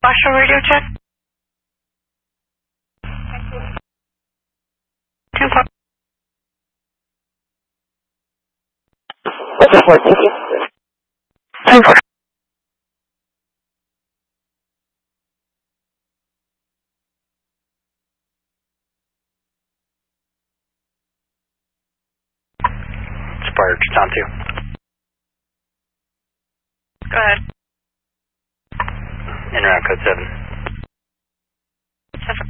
Foxtrot radio check. 10 o'clock. What's the report? Thank you. 10 o'clock. Spark, Tom 2. Go ahead. En route code 7. 7.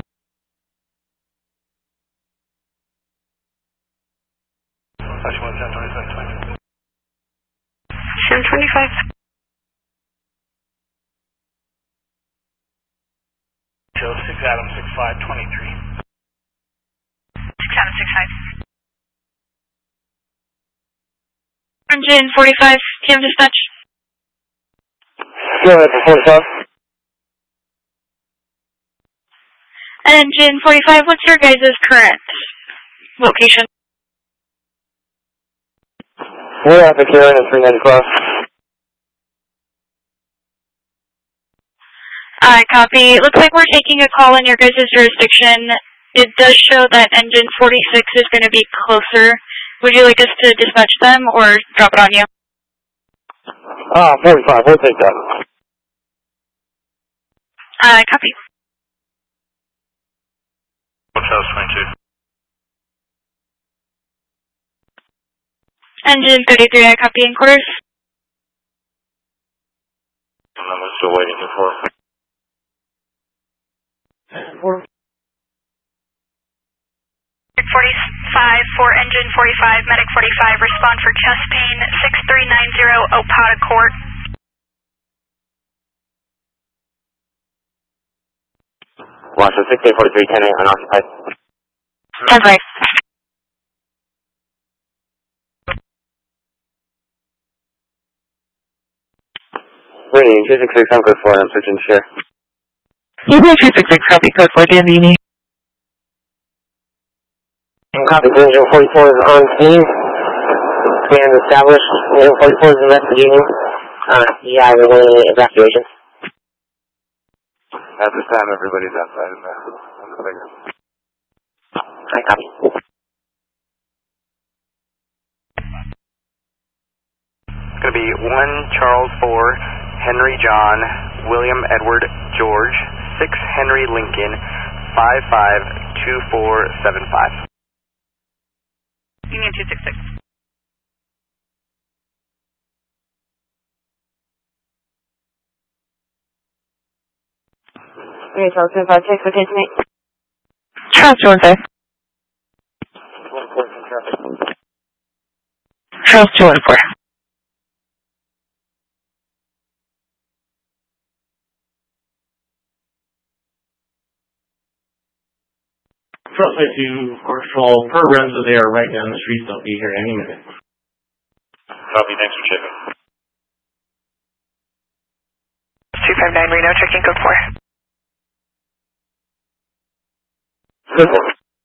Flash 1, 10, 25, 725. Show 6 Adam 65, 23. 6 Adam 65. Engine 45, PM dispatch. Go ahead for 45. Engine 45, what's your guys' current location? We're at the Karen at 390 Cross. Alright, copy. It looks like we're taking a call in your guys' jurisdiction. It does show that engine 46 is going to be closer. Would you like us to dispatch them or drop it on you? 45, we'll take that. Copy. Hotel 22. Engine 33, I copy in quarters. I'm still waiting here for 45 for engine 45, medic 45, respond for chest pain, 6390 Opata Court. Watch 6843, 10-8, unoccupied. 10-3. Reading 266, I'm code 4, I'm switching to share. Eagle 266, copy code 4, Danvini. Copy, Engine 44 is on scene. Command established. Engine 44 is investigating. Yeah, we're going to evacuation. At this time, everybody's outside in the playground. I copy. It's going to be 1 Charles 4, Henry John, William Edward George, 6 Henry Lincoln, 552475. Union 266. Okay, Charles 256, what takes me? Charles 215. Charles 214. Trust I do Marshall, per Renzo, they are right down the street, they'll be here any minute. Copy, thanks for checking. 259 Reno, checking code 4.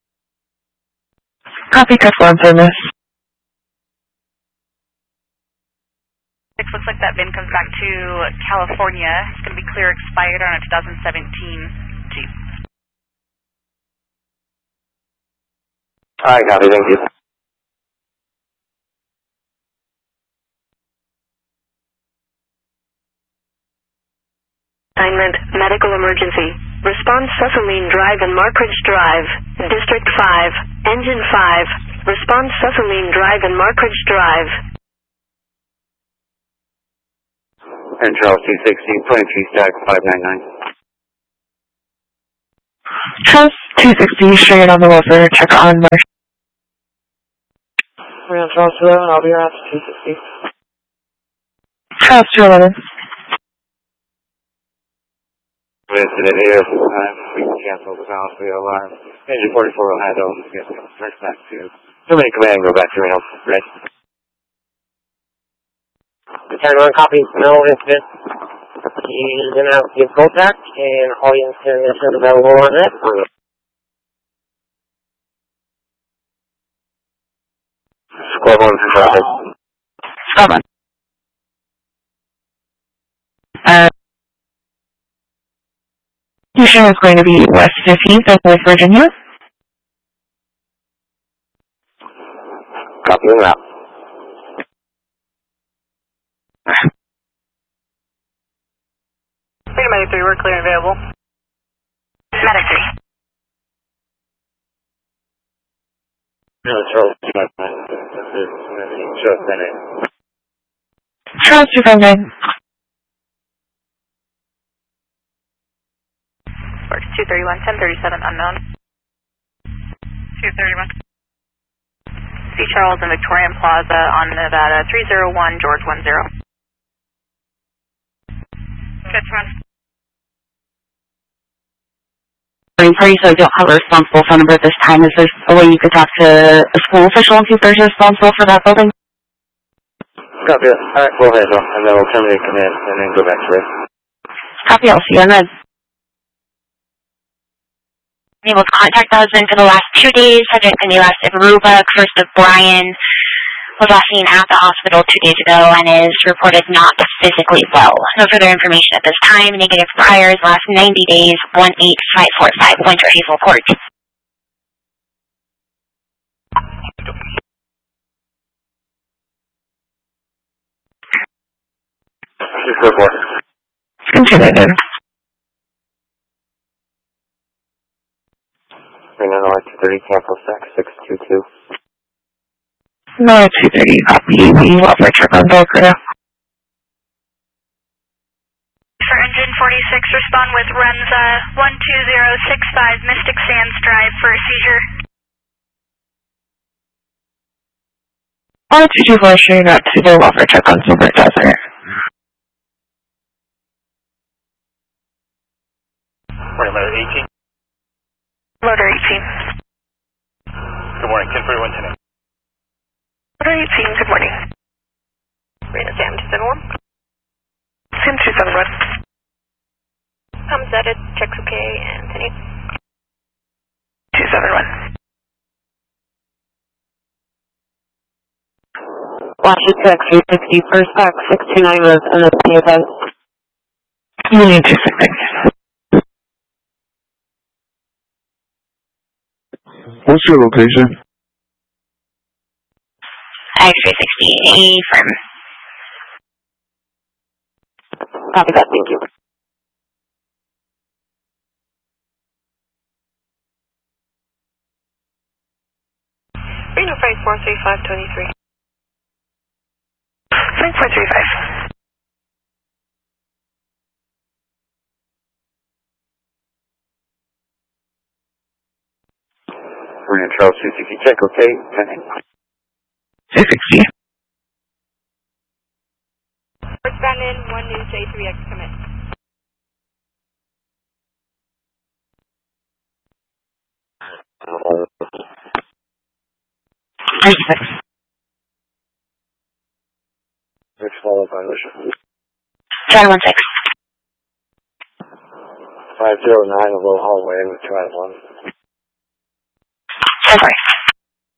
Copy code 4, I'm service. It looks like that bin comes back to California. It's going to be clear expired on a 2017 Jeep. I copy, thank you. Assignment, medical emergency. Response Cecilene Drive and Markridge Drive. District 5, Engine 5. Response Cecilene Drive and Markridge Drive. And Charles 260, 23 stack 599. Charles 260, straight on the welfare, check on Marsh. We're on Charles 211, I'll be around 260. Charles 211. Incident here, we can cancel the balance for the alarm. Engine 44 will handle, yes, next back to Terminate command, go back to Reno, ready. Return on copy, no incident. He's in out his contact, and all the information available on that. Squad 1 for traffic. Squad 1. Location is going to be West 15th of West Virginia. Copy the route. Medic 3, we're clear and available. Medic 3. No, Charles 259. Charles 259. Works 231, 1037, unknown. 231. See Charles in Victorian Plaza on Nevada, 301, George 10. Good run. Sorry, so I don't have a responsible phone number at this time. Is there a way you could talk to a school official and see if there's a responsible for that building? Copy it. Alright, we'll handle, and then we'll terminate command, and then go back to it. Copy, I'll see you on that. Able to contact the husband for the last 2 days. Subject in the last of Aruba, first of Brian. Was last seen at the hospital 2 days ago and is reported not physically well. No further information at this time. Negative priors, last 90 days, 18545 Winter Hazel Court. It's considered. Bring on 230, cancel SAC 622. No, 230, copy. We welfare check on Boca. For engine 46, respond with Renza 12065 Mystic Sands Drive for a seizure. 224, shooting out to the welfare check on Silver Desert. Morning, Motor 18. Motor 18. Good morning, 1041 10. Motor 18, good morning. Rena Sam 271. Sam 271. Comes at it, checks okay, and 10 271. Washington Tech 360, first back 629 was in the PFS. Union 260. What's your location? X360, firm. Copy that, thank you. Reno 543523. 5435. We're in Charles 260, check okay, 10. 260. Stand in, 1 News A3X, come in. Next follow violation. John 16. 509, a low hallway with triathlon. So sorry.